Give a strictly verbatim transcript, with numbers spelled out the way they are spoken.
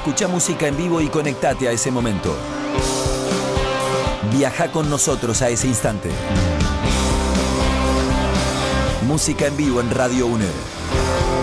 Escuchá música en vivo y conectate a ese momento. Viajá con nosotros a ese instante. Música en vivo en Radio UNER.